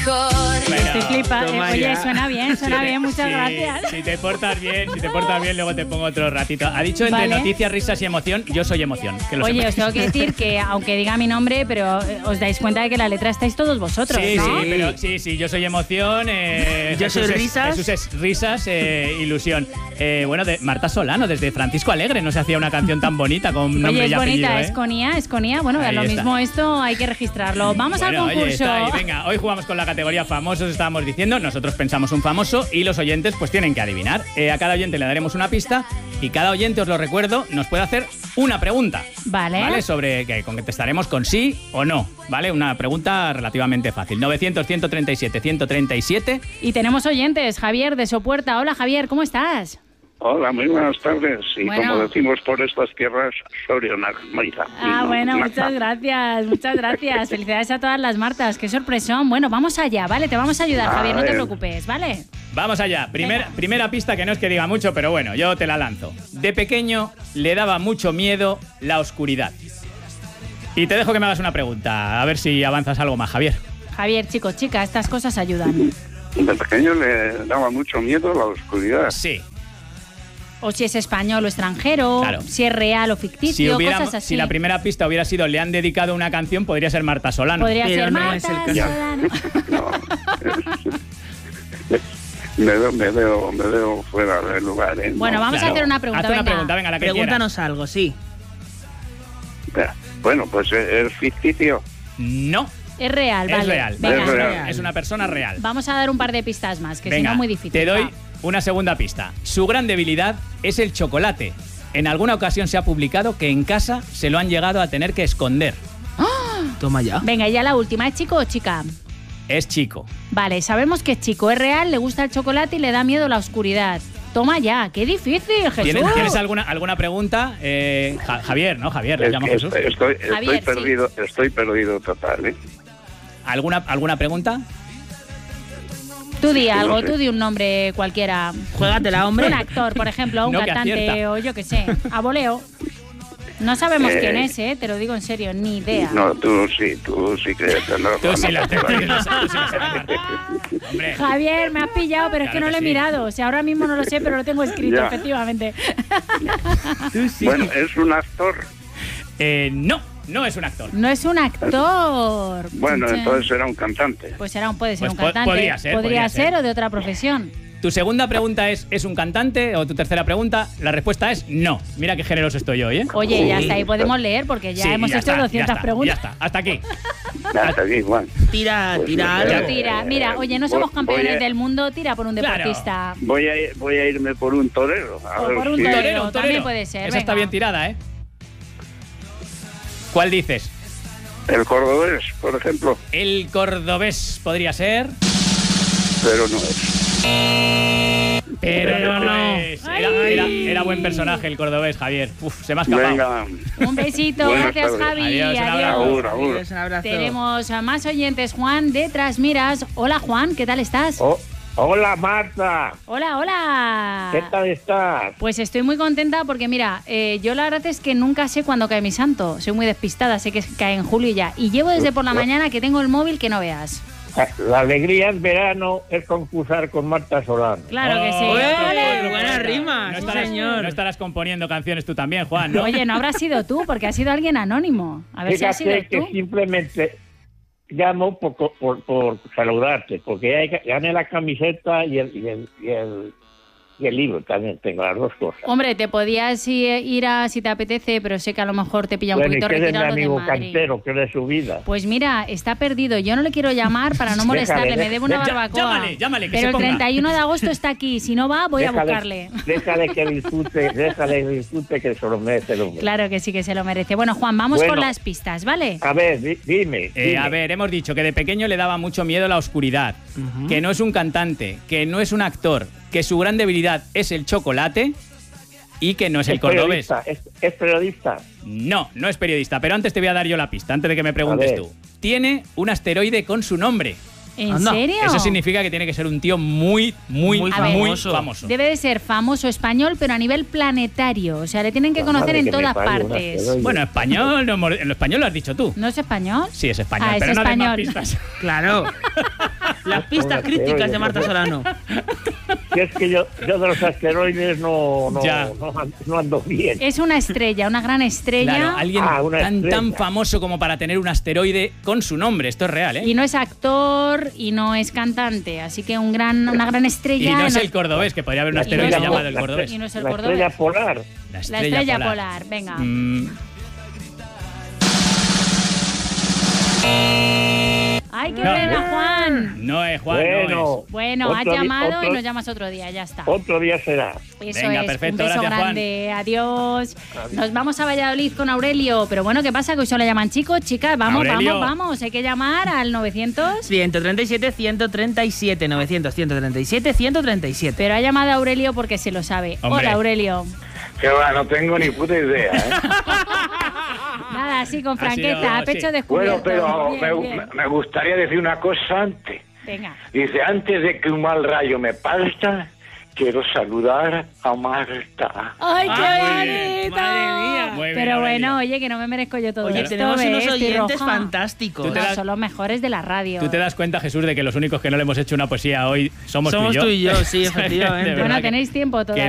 Estoy flipando. Oye, suena bien, muchas gracias. Si te portas bien, luego te pongo otro ratito. Ha dicho entre noticias, risas y emoción, yo soy emoción. Oye, os tengo que decir que, aunque diga mi nombre, pero os dais cuenta de que la letra estáis todos vosotros, ¿no? Sí, yo soy emoción. Yo soy risas. Jesús es risas, ilusión. Bueno, de Marta Solano, desde Francisco Alegre, no se hacía una canción tan bonita con nombre y apellido. Oye, es bonita, es Conía. Bueno, lo mismo esto hay que registrarlo. Vamos al concurso. Oye, está ahí. Venga, hoy jugamos con la categoría famosos, estábamos diciendo. Nosotros pensamos un famoso y los oyentes pues tienen que adivinar. A cada oyente le daremos una pista y cada oyente, os lo recuerdo, nos puede hacer una pregunta. Vale. Sobre que contestaremos con sí o no. ¿Vale? Una pregunta relativamente fácil. 900-137-137. Y tenemos oyentes. Javier de Sopuerta. Hola, Javier, ¿cómo estás? Hola, muy buenas tardes. Y como decimos por estas tierras, Sorionak, Marta. Bueno, muchas gracias. Felicidades a todas las Martas. Qué sorpresón. Bueno, vamos allá, ¿vale? Te vamos a ayudar, Javier, no te preocupes, ¿vale? Vamos allá. Primera pista, que no es que diga mucho, pero bueno, yo te la lanzo. De pequeño le daba mucho miedo la oscuridad. Y te dejo que me hagas una pregunta, a ver si avanzas algo más, Javier. Javier, chico, chica, estas cosas ayudan. De pequeño le daba mucho miedo la oscuridad. Sí. O si es español o extranjero, si es real o ficticio, cosas así. Si la primera pista hubiera sido le han dedicado una canción, podría ser Marta Solano. Podría pero ser no Marta es el caso. Solano. Me veo fuera del lugar. Bueno, vamos a hacer una pregunta. Haz una pregunta, venga, la que Pregúntanos algo, sí. Bueno, pues ¿es ficticio? No. Es real, vale. Es real. Venga, es real. Es una persona real. Vamos a dar un par de pistas más, que si venga, no muy difícil. Te doy una segunda pista. Su gran debilidad es el chocolate. En alguna ocasión se ha publicado que en casa se lo han llegado a tener que esconder. ¡Oh! Toma ya. Venga, ya la última. ¿Es chico o chica? Es chico. Vale, sabemos que es chico, es real, le gusta el chocolate y le da miedo la oscuridad. Toma ya, qué difícil, Jesús. ¿Tienes alguna pregunta? Javier, ¿no? Javier, le llamo Jesús. Estoy perdido total, ¿eh? ¿Alguna pregunta? Tú di algo, tú di un nombre cualquiera. Juégatela, hombre. Un actor, por ejemplo, un cantante acierta. o yo qué sé, a voleo. No sabemos quién es, te lo digo en serio, ni idea. No, tú sí crees. Tú sí lo sabes. Hombre. Javier, me has pillado, pero es que no lo he mirado. O sea, ahora mismo no lo sé, pero lo tengo escrito, efectivamente. Bueno, ¿es un actor? No es un actor. No es un actor. Bueno, entonces será un cantante. Pues puede ser un cantante. Podría ser o de otra profesión. Tu segunda pregunta ¿es un cantante? O tu tercera pregunta, la respuesta es no. Mira qué generoso estoy hoy, ¿eh? Oye, ya está, ahí podemos leer porque ya hemos hecho 200 preguntas. Ya está, hasta aquí. Hasta aquí, Juan. Tira algo. Tira. Mira, oye, no somos campeones del mundo, tira por un deportista. Voy a irme por un torero. Por un torero, también puede ser. Esa está bien tirada, ¿eh? ¿Cuál dices? El cordobés, por ejemplo. El cordobés podría ser. Pero no es. Pero no es. Era buen personaje el cordobés, Javier. Se me ha escapado. Venga. Un besito, gracias, Javi. Adiós. Un abrazo. Tenemos a más oyentes. Juan de Trasmiras. Hola, Juan, ¿qué tal estás? Hola, Marta. Hola. ¿Qué tal estás? Pues estoy muy contenta porque, mira, yo la verdad es que nunca sé cuándo cae mi santo. Soy muy despistada, sé que cae en julio ya. Y llevo desde por la mañana que tengo el móvil que no veas. La alegría en verano es concursar con Marta Solano. Claro que sí. Buena rima, señor. No estarás componiendo canciones tú también, Juan, ¿no? Oye, no habrás sido tú, porque has sido alguien anónimo. A ver si has sido tú. Que simplemente llamo por saludarte, porque ya gané la camiseta y el libro también, tengo las dos cosas. Hombre, te podías ir si te apetece, pero sé que a lo mejor te pilla un poquito retirado de Madrid. Bueno, cantero, que es de su vida. Pues mira, está perdido. Yo no le quiero llamar para no molestarle, me debe una barbacoa. Llámale, que pero se ponga. el 31 de agosto está aquí. Si no va, voy a buscarle. Déjale que disfrute, que se lo merece el hombre. Claro que sí, que se lo merece. Bueno, Juan, vamos con las pistas, ¿vale? A ver, dime. A ver, hemos dicho que de pequeño le daba mucho miedo la oscuridad, que no es un cantante, que no es un actor, que su gran debilidad es el chocolate y que no es el cordobés. ¿Es periodista? No es periodista, pero antes te voy a dar yo la pista, antes de que me preguntes tú. Tiene un asteroide con su nombre. ¿En serio? Eso significa que tiene que ser un tío muy famoso. Debe de ser famoso español, pero a nivel planetario. O sea, le tienen que conocer en todas partes. Bueno, español, en lo español lo has dicho tú. ¿No es español? Sí, es español, es pero español. no des más pistas. Claro. Las pistas críticas de Marta Solano. Que es que yo de los asteroides no ando bien. Es una estrella, una gran estrella. Claro, alguien una tan estrella. famoso como para tener un asteroide con su nombre. Esto es real, ¿eh? Y no es actor y no es cantante, así que una gran estrella. Y no es el cordobés, que podría haber un La asteroide estrella llamado el cordobés. Y no es el La cordobés. estrella polar. La estrella polar, venga. ¡Ay, qué No. pena, Juan! No es Juan, no es. Bueno, has Otro di- llamado otro- y nos llamas otro día, ya está. Otro día será. Eso Venga, es, perfecto, un beso gracias, grande, adiós. Nos vamos a Valladolid con Aurelio, pero bueno, ¿qué pasa? Que hoy solo llaman chicos, chicas, Aurelio. vamos, hay que llamar al 900. 137, 137, 900, 137, 137. Pero ha llamado a Aurelio porque se lo sabe. Hombre. Hola, Aurelio. Que va, no tengo ni puta idea, ¿eh? Nada, así con Ha franqueza, sido, a pecho sí. descubierto. Bueno, pero Bien, bien. me gustaría decir una cosa antes. Venga. Dice, antes de que un mal rayo me parta, quiero saludar a Marta. ¡Ay, qué Muy bien, bonito! madre mía. Muy bien, Pero bueno, Aurelio. oye, que no me merezco yo todo Oye, esto. tenemos ¿ves? unos Estoy oyentes roja. fantásticos. Tú te das- Son los mejores de la radio. ¿Tú te das cuenta, Jesús, de que los únicos que no le hemos hecho una poesía hoy somos Somos tú y yo? sí, De efectivamente. verdad Bueno, que- tenéis tiempo todavía.